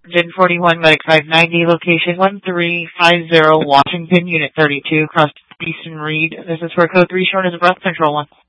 Gen 41, Medic 590, location 1350, Washington, Unit 32, across Beeson Reed. This is for code 3 short as a breath control 1.